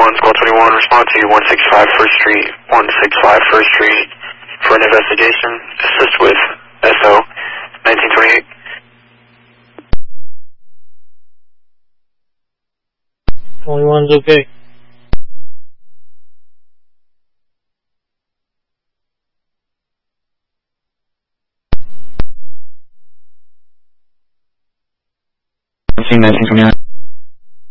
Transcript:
Squad 21, respond to 165 First Street, 165 First Street for an investigation. Assist with SO 1928. 21's okay. Scene 1929.